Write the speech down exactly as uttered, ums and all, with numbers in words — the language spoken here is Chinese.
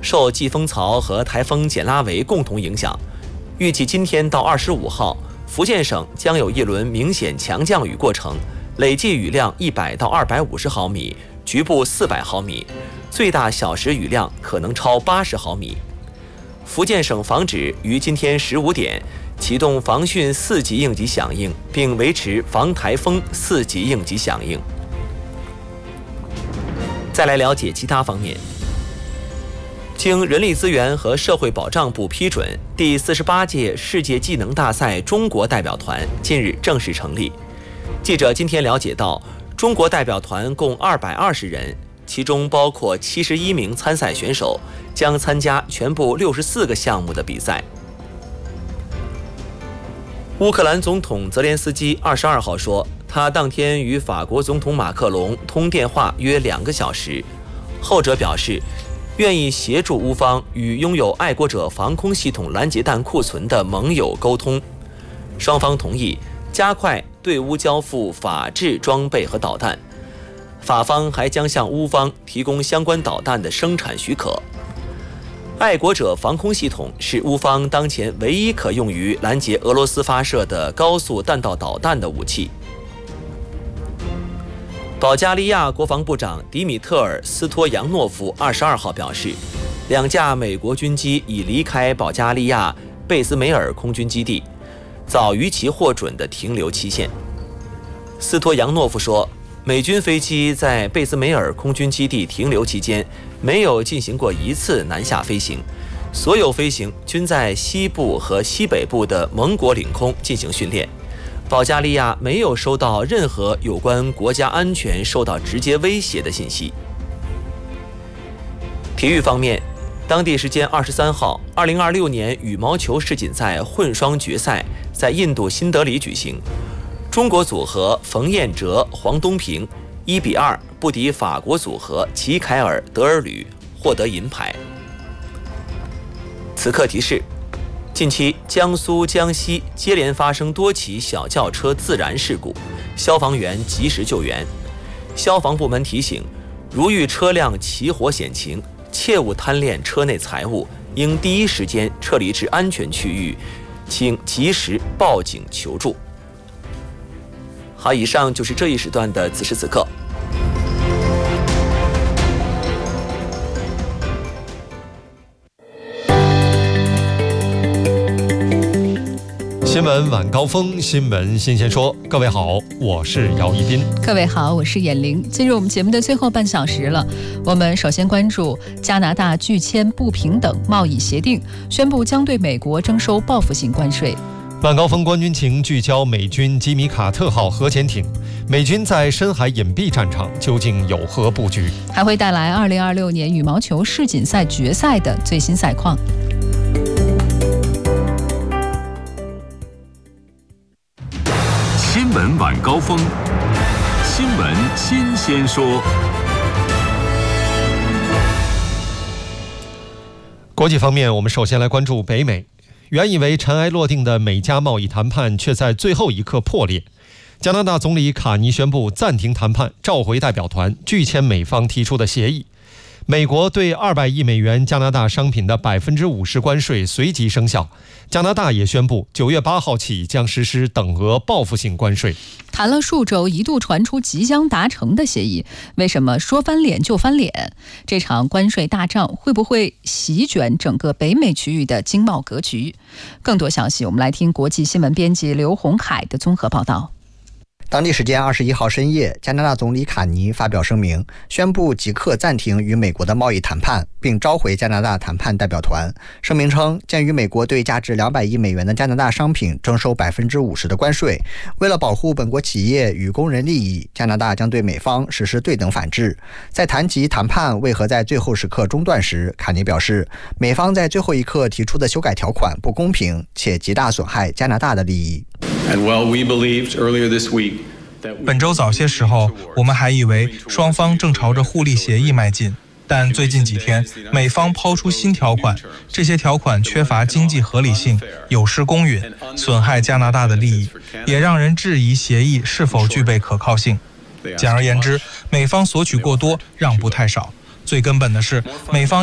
受季风槽和台风简拉维共同影响，预计今天到二十五号，福建省将有一轮明显强降雨过程，累计雨量一百到二百五十毫米，局部四百毫米，最大小时雨量可能超八十毫米。福建省防指于今天十五点启动防汛四级应急响应，并维持防台风四级应急响应。再来了解其他方面。经人力资源和社会保障部批准，第四十八届世界技能大赛中国代表团近日正式成立。记者今天了解到，中国代表团共二百二十人，其中包括七十一名参赛选手，将参加全部六十四个项目的比赛。乌克兰总统泽连斯基二十二号说，他当天与法国总统马克龙通电话约两个小时，后者表示愿意协助乌方与拥有爱国者防空系统拦截弹库存的盟友沟通。双方同意加快对乌交付法制装备和导弹，法方还将向乌方提供相关导弹的生产许可。爱国者防空系统是乌方当前唯一可用于拦截俄罗斯发射的高速弹道导弹的武器。保加利亚国防部长迪米特尔·斯托扬诺夫二十二号表示，两架美国军机已离开保加利亚贝斯梅尔空军基地，早于其获准的停留期限。斯托扬诺夫说，美军飞机在贝斯梅尔空军基地停留期间没有进行过一次南下飞行，所有飞行均在西部和西北部的盟国领空进行训练。保加利亚没有收到任何有关国家安全受到直接威胁的信息。体育方面，当地时间二十三号，二零二六年羽毛球世锦赛混双决赛在印度新德里举行。中国组合冯彦哲、黄东萍一比二不敌法国组合齐凯尔、德尔吕，获得银牌。此刻提示：近期江苏、江西接连发生多起小轿车自燃事故，消防员及时救援。消防部门提醒，如遇车辆起火险情，切勿贪恋车内财物，应第一时间撤离至安全区域，请及时报警求助。好，以上就是这一时段的此时此刻。 新闻晚高峰，新闻新鲜说。各位好，我是姚一斌。 各位好，我是闫玲。进入我们节目的最后半小时了，我们首先关注加拿大拒签不平等贸易协定，宣布将对美国征收报复性关税。 晚高峰观军情聚焦美军基米卡特号核潜艇，美军在深海隐蔽战场究竟有何布局？ 还会带来二零二六年羽毛球世锦赛决赛的最新赛况。 新闻晚高峰，新闻新鲜说。 国际方面，我们首先来关注北美。原以为尘埃落定的美加贸易谈判，却在最后一刻破裂。加拿大总理卡尼宣布暂停谈判，召回代表团，拒签美方提出的协议。美国对二百亿美元加拿大商品的百分之五十关税随即生效，加拿大也宣布九月八号起将实施等额报复性关税。 谈了数周，一度传出即将达成的协议，为什么说翻脸就翻脸？这场关税大战会不会席卷整个北美区域的经贸格局？更多消息，我们来听国际新闻编辑刘红海的综合报道。 当地时间二十一号深夜，加拿大总理卡尼发表声明，宣布即刻暂停与美国的贸易谈判，并召回加拿大谈判代表团。声明称，鉴于美国对价值两百亿美元的加拿大商品征收百分之五十的关税，为了保护本国企业与工人利益，加拿大将对美方实施对等反制。在谈及谈判为何在最后时刻中断时，卡尼表示，美方在最后一刻提出的修改条款不公平，且极大损害加拿大的利益。 本周早些时候，我们还以为双方正朝着互利协议迈进，但最近几天，美方抛出新条款，这些条款缺乏经济合理性，有失公允，损害加拿大的利益，也让人质疑协议是否具备可靠性。简而言之，美方索取过多，让步太少。最根本的是，美方